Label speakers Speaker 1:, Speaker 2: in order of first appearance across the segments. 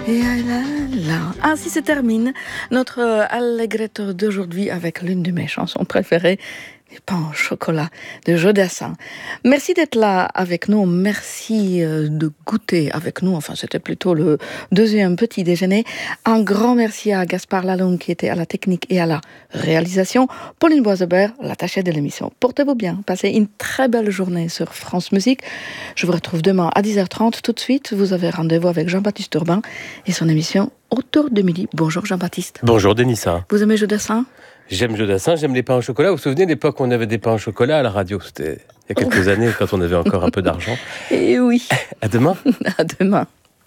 Speaker 1: Et là, là. Ainsi se termine notre allegretto d'aujourd'hui avec l'une de mes chansons préférées, les pains au chocolat de Jodassin. Merci d'être là avec nous, merci de goûter avec nous, enfin c'était plutôt le deuxième petit déjeuner. Un grand merci à Gaspard Lalonde qui était à la technique et à la réalisation. Pauline Boisebert, l'attachée de l'émission. Portez-vous bien, passez une très belle journée sur France Musique. Je vous retrouve demain à 10h30. Tout de suite, vous avez rendez-vous avec Jean-Baptiste Urbain et son émission Autour de midi. Bonjour Jean-Baptiste.
Speaker 2: Bonjour Denissa.
Speaker 1: Vous aimez Jodassin ?
Speaker 2: J'aime Jodassin, j'aime les pains au chocolat. Vous vous souvenez de l'époque où on avait des pains au chocolat à la radio ? C'était il y a quelques années quand on avait encore un peu d'argent.
Speaker 1: Et oui.
Speaker 2: À demain.
Speaker 1: À demain.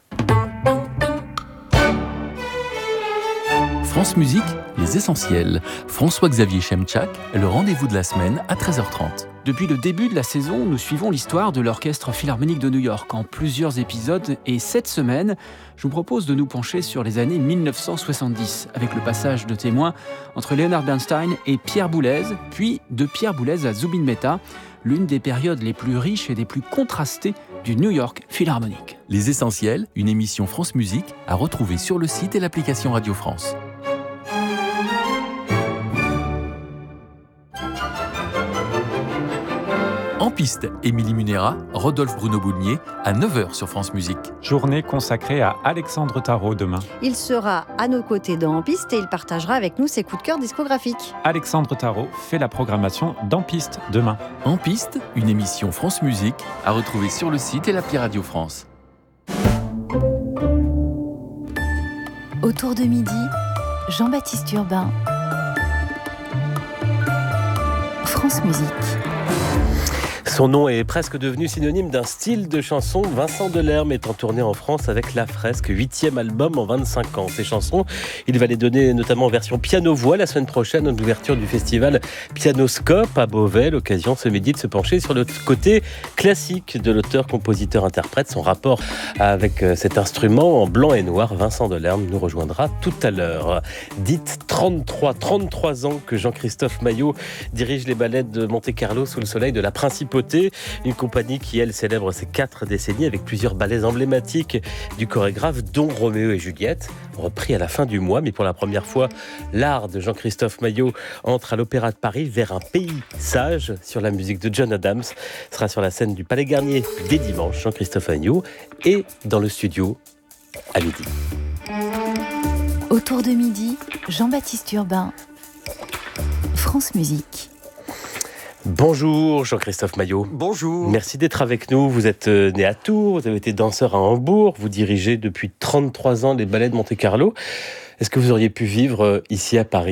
Speaker 3: France Musique, les essentiels. François-Xavier Chemchak, le rendez-vous de la semaine à 13h30.
Speaker 4: Depuis le début de la saison, nous suivons l'histoire de l'Orchestre Philharmonique de New York en plusieurs épisodes. Et cette semaine, je vous propose de nous pencher sur les années 1970, avec le passage de témoin entre Leonard Bernstein et Pierre Boulez, puis de Pierre Boulez à Zubin Mehta, l'une des périodes les plus riches et les plus contrastées du New York Philharmonic.
Speaker 3: Les essentiels, une émission France Musique à retrouver sur le site et l'application Radio France. En piste, Émilie Munera, Rodolphe Bruno-Boulnier, à 9h sur France Musique.
Speaker 5: Journée consacrée à Alexandre Tarot demain.
Speaker 6: Il sera à nos côtés dans En Piste et il partagera avec nous ses coups de cœur discographiques.
Speaker 5: Alexandre Tarot fait la programmation d'En Piste demain.
Speaker 3: En piste, une émission France Musique à retrouver sur le site et l'appli Radio France.
Speaker 7: Autour de midi, Jean-Baptiste Urbain. France Musique.
Speaker 2: Son nom est presque devenu synonyme d'un style de chanson. Vincent Delerme est en tournée en France avec La Fresque, 8e album en 25 ans. Ces chansons, il va les donner notamment en version piano-voix la semaine prochaine en ouverture du festival Pianoscope à Beauvais. L'occasion ce midi de se pencher sur le côté classique de l'auteur, compositeur, interprète, son rapport avec cet instrument en blanc et noir. Vincent Delerme nous rejoindra tout à l'heure. Dites 33 ans que Jean-Christophe Maillot dirige les ballets de Monte-Carlo sous le soleil de la Principauté. Une compagnie qui, elle, célèbre ses 4 décennies avec plusieurs ballets emblématiques du chorégraphe, dont Roméo et Juliette, repris à la fin du mois. Mais pour la première fois, l'art de Jean-Christophe Maillot entre à l'Opéra de Paris vers un pays sage sur la musique de John Adams. Ce sera sur la scène du Palais Garnier dès dimanche, Jean-Christophe Maillot, et dans le studio à midi.
Speaker 7: Autour de midi, Jean-Baptiste Urbain. France Musique.
Speaker 2: Bonjour Jean-Christophe Maillot.
Speaker 8: Bonjour.
Speaker 2: Merci d'être avec nous. Vous êtes né à Tours, vous avez été danseur à Hambourg, vous dirigez depuis 33 ans les ballets de Monte-Carlo. Est-ce que vous auriez pu vivre ici à Paris ?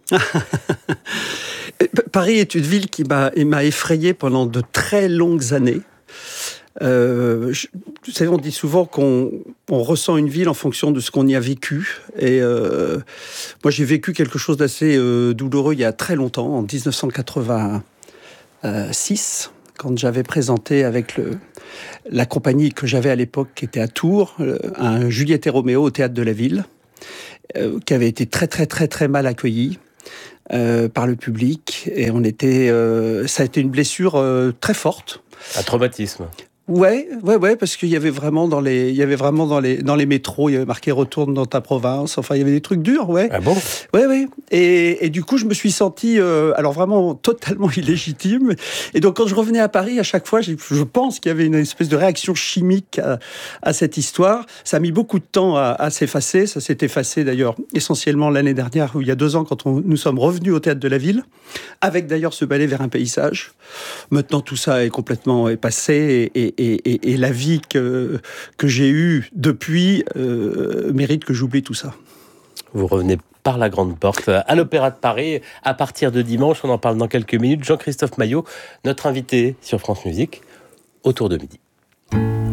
Speaker 8: Paris est une ville qui m'a effrayé pendant de très longues années. Vous savez, on dit souvent qu'on ressent une ville en fonction de ce qu'on y a vécu. Et moi, j'ai vécu quelque chose d'assez douloureux il y a très longtemps, en 1986, quand j'avais présenté avec la compagnie que j'avais à l'époque, qui était à Tours, un Juliette et Roméo au Théâtre de la Ville, qui avait été très, très, très, très mal accueilli par le public. Et ça a été une blessure très forte.
Speaker 2: Un traumatisme.
Speaker 8: Ouais, parce qu'il y avait vraiment dans les métros, il y avait marqué retourne dans ta province. Enfin, il y avait des trucs durs, ouais.
Speaker 2: Ah bon ?
Speaker 8: Ouais. Et du coup, je me suis senti, alors vraiment totalement illégitime. Et donc, quand je revenais à Paris, à chaque fois, je pense qu'il y avait une espèce de réaction chimique à cette histoire. Ça a mis beaucoup de temps à s'effacer. Ça s'est effacé d'ailleurs essentiellement l'année dernière, ou il y a 2 ans, quand nous sommes revenus au Théâtre de la Ville, avec d'ailleurs ce ballet vers un pays sage. Maintenant, tout ça est complètement passé et la vie que j'ai eue depuis mérite que j'oublie tout ça.
Speaker 2: Vous revenez par la grande porte à l'Opéra de Paris à partir de dimanche. On en parle dans quelques minutes. Jean-Christophe Maillot, notre invité sur France Musique, autour de midi.